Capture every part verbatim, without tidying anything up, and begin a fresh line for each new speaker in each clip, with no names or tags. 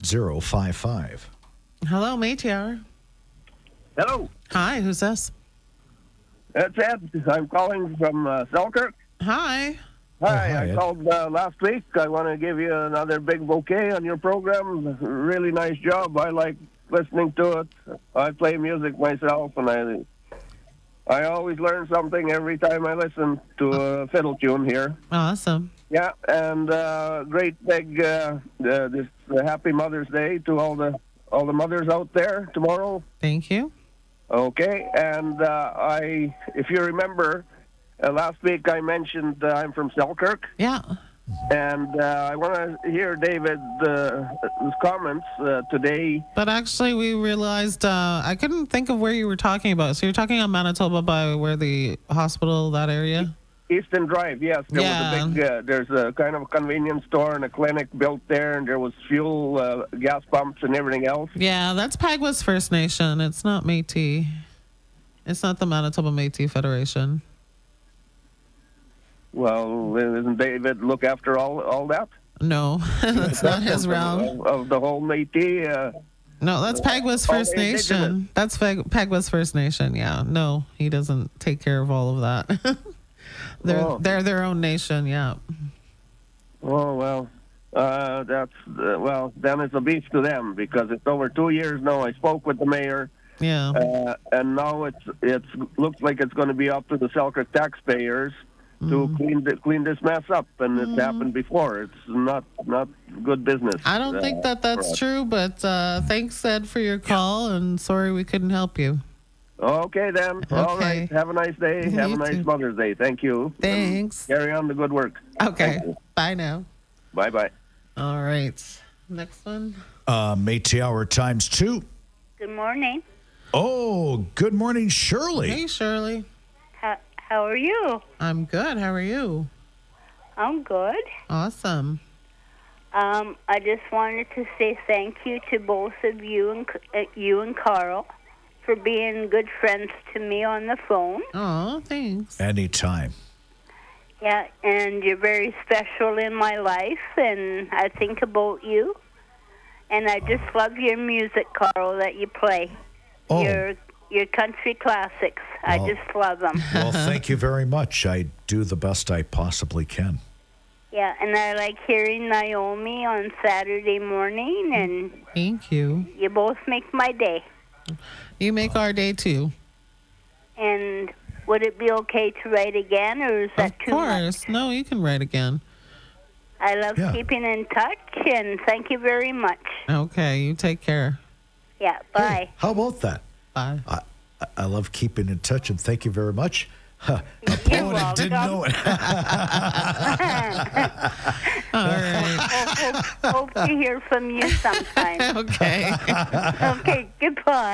zero five five.
Hello, Maytiar.
Hello,
Hi, who's this?
it's Ed. I'm calling from uh, Selkirk.
Hi.
Hi,
hi,
I
Ed.
called uh, last week. I want to give you another big bouquet on your program. Really nice job. I like listening to it. I play music myself, and I I always learn something every time I listen to a fiddle tune here.
Awesome.
Yeah, and uh, great big uh, uh, this uh, Happy Mother's Day to all the all the mothers out there tomorrow.
Thank you.
Okay, and uh, I, if you remember, uh, last week I mentioned uh, I'm from Selkirk,
Yeah.
and uh, I want to hear David's uh, his comments uh, today.
But actually, we realized uh, I couldn't think of where you were talking about. So you're talking on Manitoba by where the hospital, that area?
Eastern Drive, yes, there
Yeah.
was a big, uh, there's a kind of a convenience store and a clinic built there, and there was fuel, uh, gas pumps, and everything else.
Yeah, that's Pagwas First Nation. It's not Métis. It's not the Manitoba Métis Federation.
Well, doesn't David look after all all that?
No, that's not his realm.
Of, of the whole Métis. Uh,
No, that's Pagwas
all
First
the indigenous.
Nation. That's Pag- Pagwas First Nation. Yeah. No, he doesn't take care of all of that. they're
Oh.
they're their own nation. Yeah.
Oh well, uh, that's uh, well. Then it's a beef to them because it's over two years now. I spoke with the mayor,
Yeah.
uh, and now it's it's looks like it's going to be up to the Selkirk taxpayers to clean th- clean this mess up. And it's happened before. It's not not good business.
I don't
uh,
think that
for
that's
us.
true, but uh, thanks, Ed, for your call, and sorry we couldn't help you.
Okay then. All
Okay.
right. Have a nice day. Have
You
a nice
too.
Mother's Day. Thank you.
Thanks.
And carry on the good work.
Okay.
Thank you.
Bye now.
Bye bye.
All right. Next one.
Uh, Métis Hour times two.
Good morning.
Oh, good morning, Shirley.
Hey, Shirley.
How, how are you?
I'm good. How are you?
I'm good.
Awesome.
Um, I just wanted to say thank you to both of you and uh, you and Carl for being good friends to me on the phone.
Oh, thanks.
Anytime.
Yeah, and you're very special in my life, and I think about you. And I just love your music, Carl, that you play.
Oh.
Your your country classics. I
Well-
just love them.
Well, thank you very much. I do the best I possibly can.
Yeah, and I like hearing Naomi on Saturday morning, and
Thank you.
you both make my day.
You make our day too.
And would it be okay to write again, or is that
Of
too much?
course. No, you can write again.
I love
Yeah.
keeping in touch, and thank you very much.
Okay. You take care.
Yeah, bye.
Hey, how about that?
Bye.
I, I- I love keeping in touch, and thank you very much. Huh,
You're
opponent didn't
welcome.
know it.
All right.
hope, hope, hope to hear from you sometime.
Okay.
Okay, goodbye.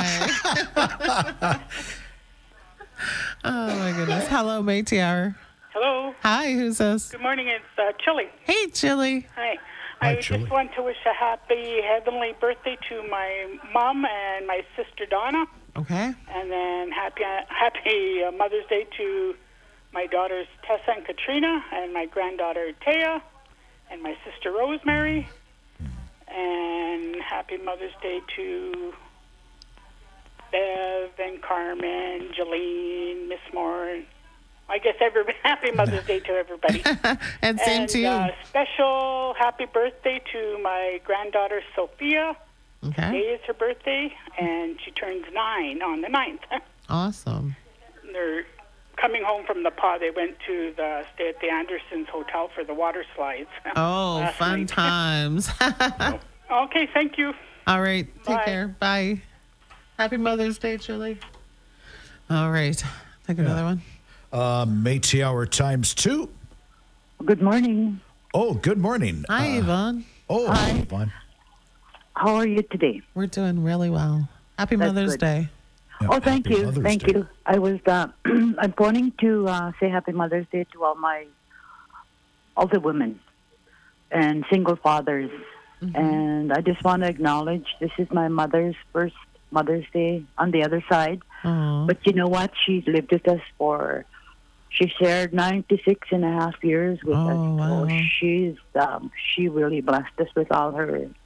Bye. Oh, my goodness. Hello, Maytiar.
Hello.
Hi, who's this?
Good morning. It's uh, Chili.
Hey, Chili.
Hi.
Hi,
I
Chili.
just want to wish a happy heavenly birthday to my mom and my sister Donna,
Okay.
and then happy happy uh, Mother's Day to my daughters Tessa and Katrina, and my granddaughter Taya, and my sister Rosemary, and happy Mother's Day to Bev and Carmen, Jolene, Miss Moore. I guess everybody. Happy Mother's Day to everybody.
And same
and
to you.
Uh, special happy birthday to my granddaughter Sophia. Today
Okay.
is her birthday, and she turns nine on the ninth.
Awesome.
They're coming home from the pod. They went to the stay at the Andersons Hotel for the water slides.
Oh,
last
fun
night.
times.
Okay, thank you.
All right. Take
Bye.
care. Bye. Happy Mother's Day, Chili. All right. Take another one.
Uh, Métis Hour times two.
Good morning.
Oh, good morning.
Hi,
Uh,
Yvonne.
Oh,
Hi.
Yvonne.
How are you today?
We're doing really well. Happy
That's
Mother's
good.
Day.
Yeah,
Oh, thank
happy
you.
Mother's
Thank
Day.
you. I was uh, I'm wanting to uh, say Happy Mother's Day to all my all the women and single fathers.
Mm-hmm.
And I just want to acknowledge this is my mother's first Mother's Day on the other side.
Aw.
But you know what? She's lived with us for, she shared ninety-six and a half years with
Oh,
us.
wow.
So she's, um, she really blessed us with all her